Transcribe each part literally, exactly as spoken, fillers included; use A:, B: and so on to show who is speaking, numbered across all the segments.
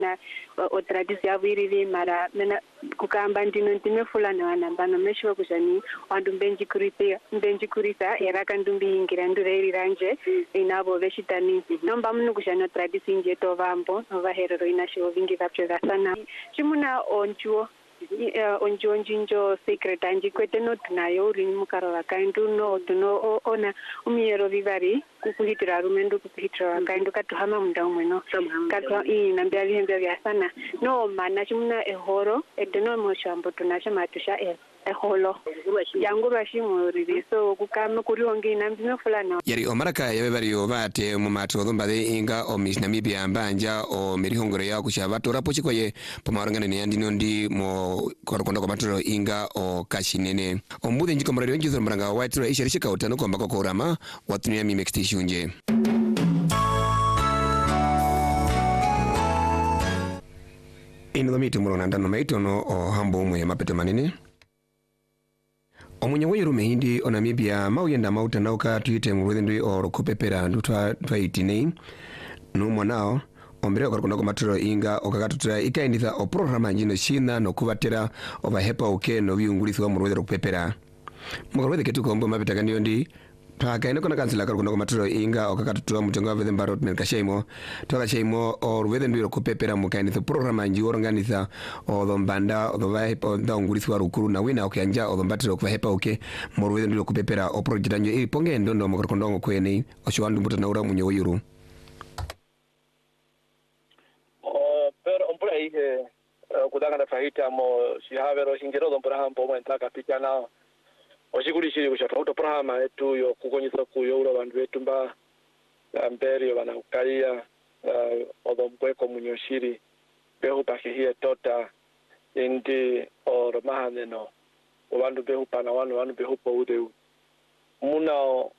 A: na o tradizia viriri mara mena kukamba ndino ndime fulana wanambano mesho kushani wandu mbenji kurita mbenji kurita era kandumbi ingira ndureri ranje inabo veshitani nomba munu kushani tradisi nje tovambo nova herero inasho vingi vapcheza sana chimuna onchuo Uh, onjo njinjo secret anji kwete no tunayo uri mukaro wakaindu no tuno ona umiero vivari kukuhitira rumendo kukuhitira wakaindu katuhama munda umweno katwa ii nambia vihembia vya sana no mana chimuna ehoro edeno moshambo tunasha matusha e eholo yangu rashimu riri so kukame kuri hongi nambime fulana
B: yari omaraka yabe bari obate mu matro mbade inga o miss Namibia mbanja o mirihongore ya kushabato rapochi koye pomarangana ne andino ndi mo korokondo ko matro inga o kashinene ombude njiko mrari ngizo mranga white ra ishirishika utano ko mbako korama watunia mi extension nje ino mito murona ndano maitono o hambo mu ya mapeto manene omunye weru mehindi o Namibia mauyenda mauta nauka tuite murwendwe o rokupepera ndutwa twaitine no mwanao ombere okorokondo ko matro inga okakatutra ikainditha o programa njino shina no kubatera obahepa oke no biungulithwa murwendwe rokupepera mugorwede ketukombo mapetakanio ndi twakaine kona kansila karukondo ko matro inga okakatutra mutengo wa vedemba rot melkashaimo twakashaimo o rwendwe rokupepera mukainditha programa nji oranganitha o dombanda o dobahepa o ndaungulithwa rukuru na wina okanja o dombatira okubahepa oke murwendwe rokupepera o project njo iponge ndondo mukorokondo kwene oshwandu mbuta naura munye oyuru
C: ihe kudanga na fahita mo sihavero hingero don prahampo mo entaka pikana oshikuri shiri kusha auto prahama etu yo kukonyisa kuyo ura bandu wetu mba amberi bana ukalia odom kweko munyoshiri behu pakihie tota indi or mahaneno obandu behu pana wanu wanu behu poudeu muna o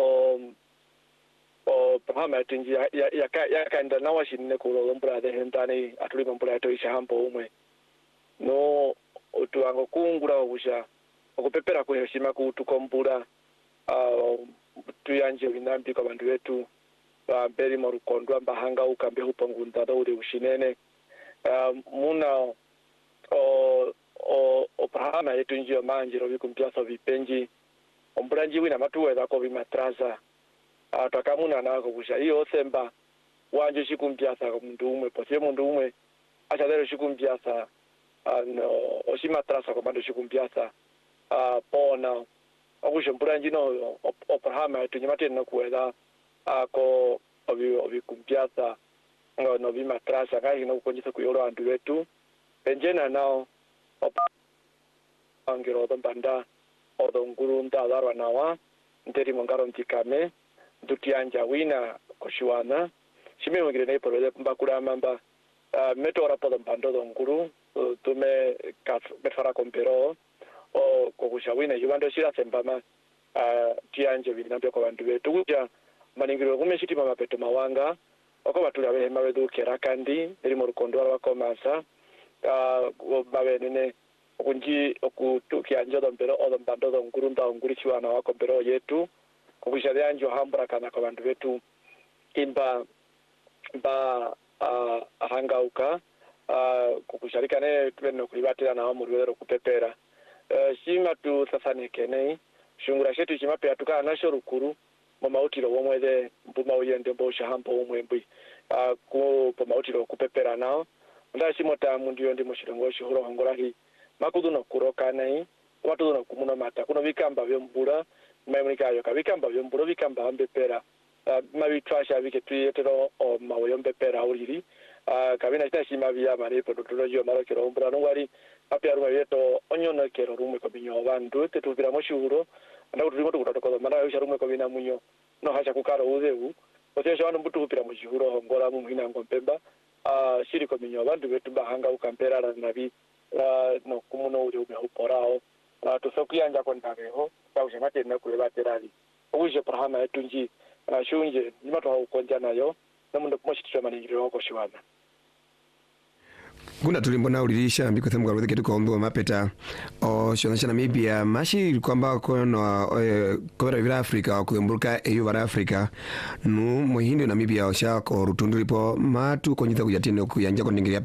C: o prahama tinji ya ya ya kanda na washine ko lombra de hentani atuli lombra to ishampo umwe no otuango kungura obusha okupepera ko yoshima ku tukombura uh tuyanje binambi kwa bandu wetu ba beri mo rukondwa mbahanga ukambe hupongunda do de ushinene uh, muna o o o prahama yetu njio manjiro bikumpiaso vipenji ombranji wina matuweza ko bimatraza atakamuna nako kusha iyo semba wanje shikumpiasa mundu umwe pose mundu umwe achadero shikumpiasa no oshima trasa ko bando shikumpiasa a pona akusha mburanji no oprahama tunyamate no kuela ako obi obi kumpiasa no no bima trasa kai no konyisa kuyoro andu wetu penjena nao angiro dombanda odonguru ndalaro nawa nderi mongaro ntikame dutianja wina koshuana shime wengire nei porele mbakura mamba uh, metora podo mpando donguru uh, tume kaf betfara kompero o kokusha wina yubando shira sembama uh, tianje binambyo kwa bandu betu kuja maningiro kumeshitima mapeto mawanga oko batuli abehe mawedu kerakandi eri mu rukondo rwakomasa uh, babenene okunji okutukianja dombero odombando donguru ndanguri chiwana wako mbero yetu kukusharia njo hambra kana kwa bandu wetu imba ba uh, hangauka uh, kukusharika ne tweno kulibatira na amurwero kupepera uh, shima tu sasa nekene shungura shetu shima pe atuka nasho rukuru mama utiro womwede mbuma uyende mbosha hampo umwembi uh, ku poma utiro kupepera nao nda shimota mundiyo ndi mushirongo shihuro hongorahi makudu no kuroka nei watu no kumuno mata kuno vikamba vyombura maimika yo kabikamba vyomburo vikamba ambepera uh, mabitwasha bike tuyetero o mawoyombe pera uriri uh, kabina kitashima bya mari pododo yo marokero ombura no wari apya rumwe yeto onyono kero rumwe ko binyo bandu tetubira mo shuro ndawo turimo tukutoko mara yo rumwe ko bina munyo no hacha kukaro uzewu ote shano mbutu kupira mu shuro hongola mu hina ngompemba uh, shiri ko binyo bandu betu bahanga ukampera na nabi uh, no kumuno uri ube uporao uh, tusokuyanja kondareho bauje matenda kulebaterali uje prahama etunji uh, shunje nimato ukonja nayo namundo kumashitwa maningiro wako shwana
B: kuna tulimbona ulilisha mbiko themu garudhi ketu kwa umbiwa mapeta o shonasha Namibia mashi kwamba kono kobera vila Afrika kuemburuka eyu vara Afrika nu muhindi Namibia osha ko rutundu lipo matu konyita kujatine kuyanja kondingiria